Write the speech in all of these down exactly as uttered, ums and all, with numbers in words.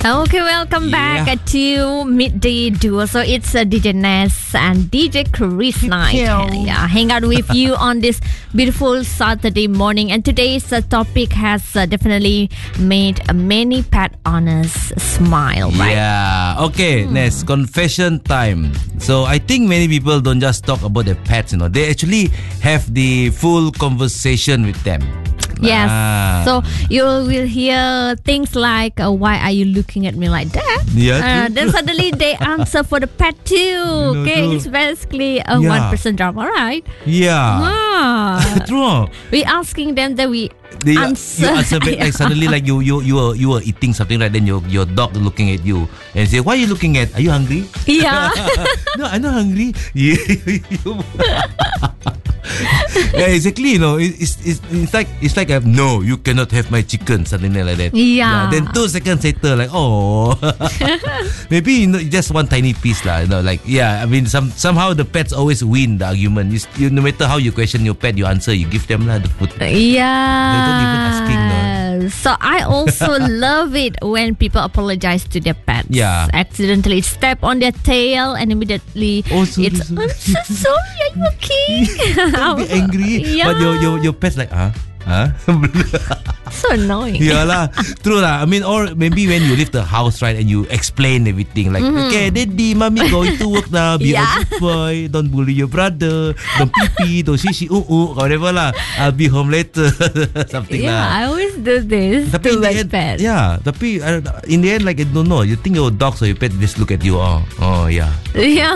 Okay, welcome back Yeah. to Midday Duo. So it's uh, D J Ness and D J Chris night. Hello. Yeah, hang out with you on this beautiful Saturday morning. And today's uh, topic has uh, definitely made uh, many pet owners smile, right? Yeah. Okay, Hmm. Ness, confession time. So I think many people don't just talk about their pets, you know. They actually have the full conversation with them. Yes. Ah. So you will hear things like, uh, "Why are you looking at me like that?" Yeah, Uh, true. then suddenly they answer for the pet too. know, Okay, true. it's basically a Yeah. one person drama, right? Yeah. Ah. True. We asking them that we They, answer. You answer back, like suddenly like you you you were you were eating something, right? Then your your dog looking at you and say, "Why are you looking at? Are you hungry?" Yeah. No, I'm not hungry. Yeah. Yeah, exactly. You know, it, it's, it's it's like it's like a, no, you cannot have my chicken. Something like that. Yeah. Then two seconds later, like oh, maybe you know just one tiny piece lah. You know, like yeah. I mean, some somehow the pets always win the argument. You, you no matter how you question your pet, you answer, you give them lah the food. Yeah. They don't even asking, no. So I also love it when people apologize to their pets. Yeah. Accidentally step on their tail and immediately Oh, sorry, it's sorry. I'm so sorry. Are you okay? Don't be angry. Yeah. But your your your pet's like huh. Huh? So annoying. Yeah lah, true lah. I mean, or maybe when you leave the house, right, and you explain everything, like, okay, daddy, mommy going to work now. Be Yeah. a good boy. Don't bully your brother. Don't pee pee. Don't shishi uh uh. Whatever lah. I'll be home later. Something Yeah, lah. I always do this Tapi to in the my end, pets. yeah. Tapi uh, in the end, like I don't know. You think your dogs or your pet just look at you. Oh, oh yeah. Yeah.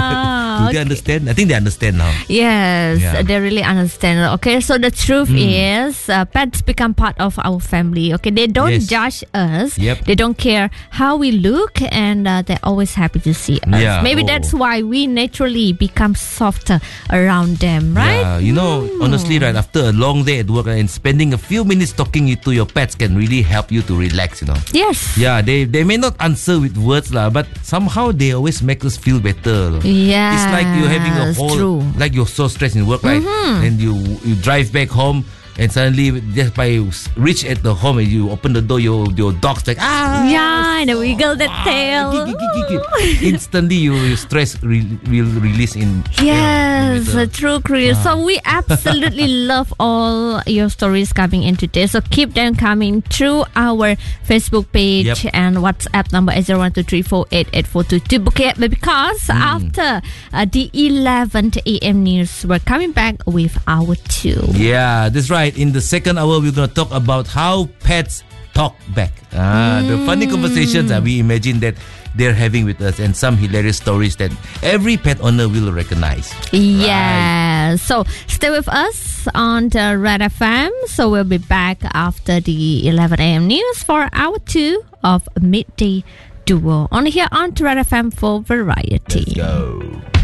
Do they understand? I think they understand now. Yes, Yeah. they really understand. Okay, so the truth is, uh, pets become part of our family. Okay, they don't Yes. judge us. Yep. They don't care how we look, and uh, they're always happy to see us. Yeah, Maybe oh. that's why we naturally become softer around them, right? Yeah, you know, honestly, right, after a long day at work and spending a few minutes talking to your pets can really help you to relax, you know. Yes. Yeah, they they may not answer with words lah, but somehow they always make us feel better. Yeah. It's like you're having a whole, True. like you're so stressed in work, right? And you you drive back home. And suddenly, just by reach at the home and you open the door, your your dog's like ah, Yeah, and they wiggle the ah, tail. gi- gi- gi- gi- gi. Instantly, you, your stress re- will release in. Yes, you know, uh, true, Chris. So we absolutely love all your stories coming in today. So keep them coming through our Facebook page Yep. and WhatsApp number is zero one two three four eight eight four two two. Because after uh, the eleventh A M news, we're coming back with our two. Yeah, that's right. In the second hour, we're going to talk about how pets talk back. Ah, The funny conversations that we imagine that they're having with us and some hilarious stories that every pet owner will recognize. Yeah. So stay with us on the Red F M. So we'll be back after the eleven A M news for hour two of Midday Duo on here on Red F M for variety. Let's go.